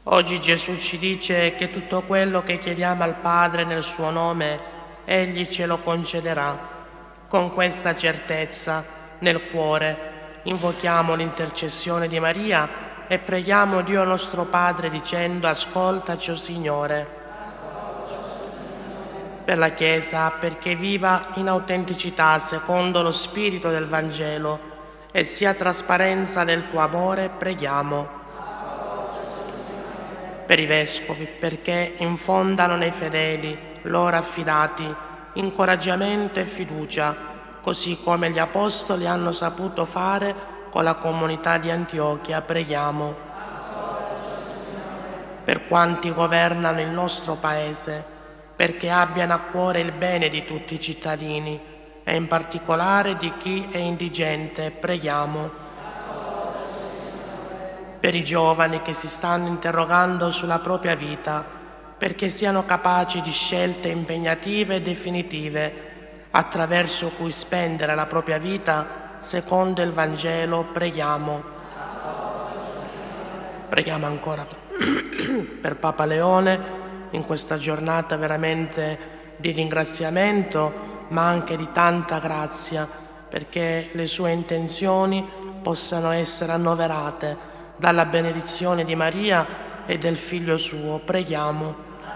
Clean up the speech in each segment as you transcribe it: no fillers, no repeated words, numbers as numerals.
Oggi Gesù ci dice che tutto quello che chiediamo al Padre nel suo nome, Egli ce lo concederà. Con questa certezza nel cuore invochiamo l'intercessione di Maria e preghiamo Dio nostro Padre dicendo: ascoltaci, o Signore. Per la Chiesa, perché viva in autenticità secondo lo spirito del Vangelo e sia trasparenza del tuo amore, preghiamo. Per i Vescovi, perché infondano nei fedeli, loro affidati, incoraggiamento e fiducia, così come gli Apostoli hanno saputo fare con la comunità di Antiochia, preghiamo. Per quanti governano il nostro Paese, perché abbiano a cuore il bene di tutti i cittadini e in particolare di chi è indigente, preghiamo. Per i giovani che si stanno interrogando sulla propria vita, perché siano capaci di scelte impegnative e definitive, attraverso cui spendere la propria vita secondo il Vangelo, preghiamo. Preghiamo ancora per Papa Leone in questa giornata veramente di ringraziamento, ma anche di tanta grazia, perché le sue intenzioni possano essere annoverate dalla benedizione di Maria e del Figlio suo. Preghiamo.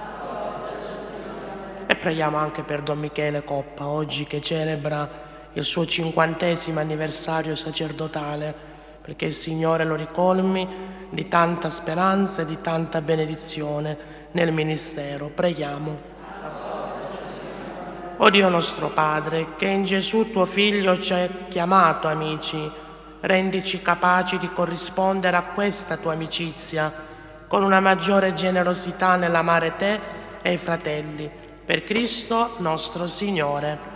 E preghiamo anche per Don Michele Coppa, oggi che celebra il suo 50° anniversario sacerdotale, perché il Signore lo ricolmi di tanta speranza e di tanta benedizione nel ministero. Preghiamo. O Dio nostro Padre, che in Gesù tuo Figlio ci hai chiamato amici, rendici capaci di corrispondere a questa tua amicizia con una maggiore generosità nell'amare te e i fratelli. Per Cristo nostro Signore.